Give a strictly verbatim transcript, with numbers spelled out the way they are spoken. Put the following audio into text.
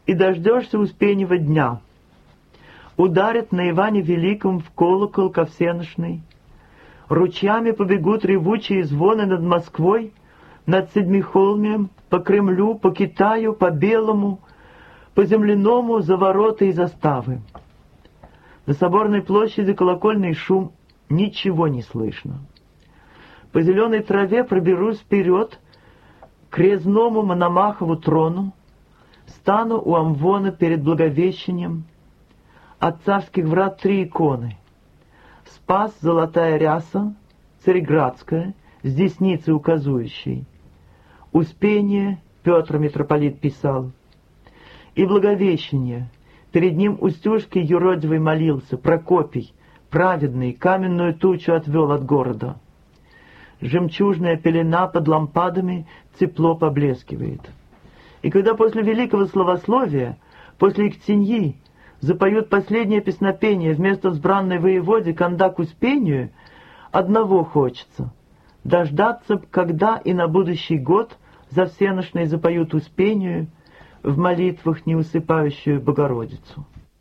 и дождешься Успеньего дня. Ударят на Иване Великом в колокол ко всеношный. Ручьями побегут ревучие звоны над Москвой, над Седмихолмием, по Кремлю, по Китаю, по Белому, по Земляному, за ворота и заставы. На Соборной площади колокольный шум, ничего не слышно. По зеленой траве проберусь вперед к резному Мономахову трону, стану у амвона перед Благовещением. От царских врат три иконы. Спас, золотая ряса, Цареградская, с десницей указующей. Успение, Петр митрополит писал. И Благовещение, перед ним Устюжки юродивый молился, Прокопий, праведный, каменную тучу отвел от города. Жемчужная пелена под лампадами тепло поблескивает. И когда после великого словословия, после Ектеньи, запоют последнее песнопение вместо взбранной воеводе канда к Успению, одного хочется — дождаться, когда и на будущий год за всеношной запоют Успению в молитвах неусыпающую Богородицу.